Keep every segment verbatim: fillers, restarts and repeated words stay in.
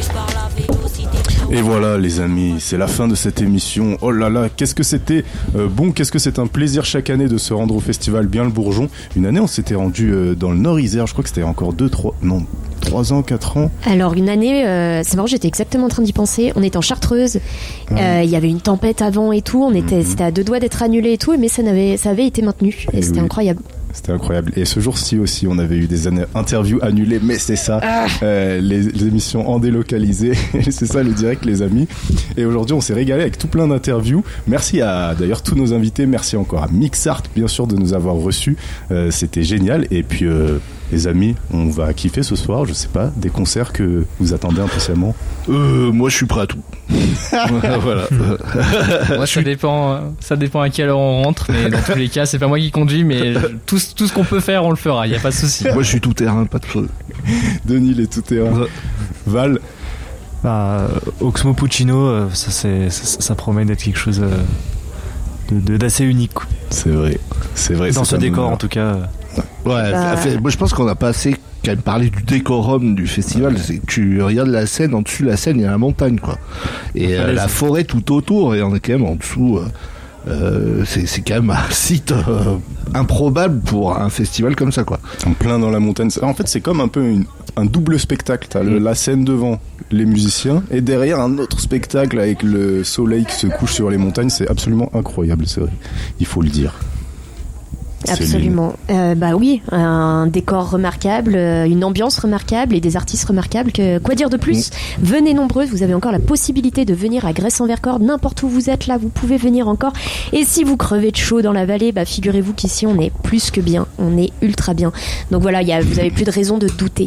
Et voilà les amis, c'est la fin de cette émission. Oh là là, qu'est-ce que c'était euh, bon, qu'est-ce que c'est un plaisir chaque année de se rendre au festival Bien le Bourgeon. Une année on s'était rendu euh, dans le Nord-Isère, je crois que c'était encore deux, trois, non, trois ans, quatre ans. Alors une année, euh, c'est marrant, j'étais exactement en train d'y penser. On était en Chartreuse, il ah. euh, y avait une tempête avant et tout, on était, mm-hmm. c'était à deux doigts d'être annulé et tout, mais ça, n'avait, ça avait été maintenu et, et c'était oui. incroyable. C'était incroyable. Et ce jour-ci aussi, on avait eu des interviews annulées, mais c'est ça, ah. euh, les, les émissions en délocalisé. C'est ça le direct, les amis. Et aujourd'hui, on s'est régalé avec tout plein d'interviews. Merci à d'ailleurs tous nos invités. Merci encore à Mixart, bien sûr, de nous avoir reçus. Euh, c'était génial. Et puis, euh, les amis, on va kiffer ce soir. Je sais pas, des concerts que vous attendez impatiemment. Euh, moi, je suis prêt à tout. Voilà. Moi, ça dépend, ça dépend à quelle heure on rentre, mais dans tous les cas, c'est pas moi qui conduis, mais tout, tout ce qu'on peut faire, on le fera. Il y a pas de souci. Moi, je suis tout terrain, pas de feu. Denis, il est tout terrain. Ouais. Val. Bah, Oxmo Puccino, ça, c'est, ça, ça promet d'être quelque chose de, de, d'assez unique. C'est vrai, c'est vrai. Dans c'est ce décor, en tout cas. Ouais, bah... fait, moi je pense qu'on a pas assez quand même parlé du décorum du festival. C'est que tu regardes la scène, en dessous de la scène, il y a la montagne, quoi. Et euh, la forêt tout autour, et on est quand même en dessous. Euh, euh, c'est, c'est quand même un site euh, improbable pour un festival comme ça, quoi. En plein dans la montagne. En fait, c'est comme un peu une, un double spectacle. T'as le, la scène devant, les musiciens, et derrière un autre spectacle avec le soleil qui se couche sur les montagnes. C'est absolument incroyable, c'est vrai. Il faut le dire. Absolument. Euh, bah oui, un décor remarquable, une ambiance remarquable et des artistes remarquables. Que, quoi dire de plus ? Mmh. Venez nombreux, vous avez encore la possibilité de venir à Gresse-en-Vercors, n'importe où vous êtes là, vous pouvez venir encore. Et si vous crevez de chaud dans la vallée, bah figurez-vous qu'ici on est plus que bien, on est ultra bien. Donc voilà, y a, vous avez plus de raison de douter.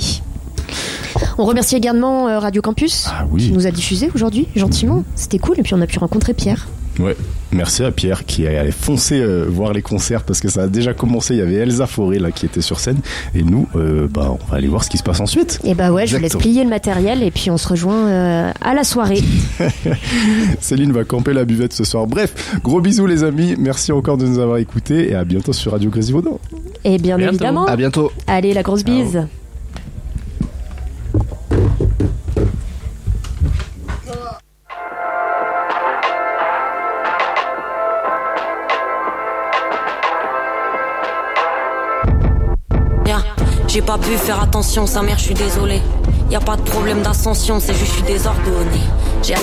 On remercie également euh, Radio Campus ah, oui. qui nous a diffusé aujourd'hui, gentiment. C'était cool, et puis on a pu rencontrer Pierre. Ouais, merci à Pierre qui est allé foncer euh, voir les concerts parce que ça a déjà commencé. Il y avait Elsa Fauré là qui était sur scène et nous, euh, bah on va aller voir ce qui se passe ensuite. Et bah ouais, Exactement. Je vous laisse plier le matériel et puis on se rejoint euh, à la soirée. Céline va camper la buvette ce soir. Bref, gros bisous les amis. Merci encore de nous avoir écoutés et à bientôt sur Radio Grésivaudan. Et bien bientôt. évidemment. À bientôt. Allez, la grosse bise. Ciao. J'ai pas pu faire attention, sa mère, je suis désolé. Y a pas de problème d'ascension, c'est juste je suis désordonné. J'ai